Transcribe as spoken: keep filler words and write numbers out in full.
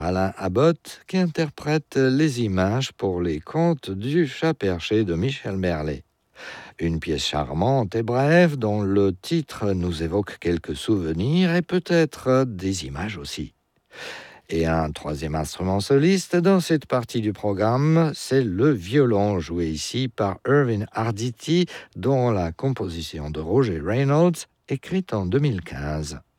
Alain Abbott qui interprète les images pour les contes du chat perché de Michel Merlet. Une pièce charmante et brève dont le titre nous évoque quelques souvenirs et peut-être des images aussi. Et un troisième instrument soliste dans cette partie du programme, c'est le violon, joué ici par Irving Arditi, dont la composition de Roger Reynolds, écrite en deux mille quinze.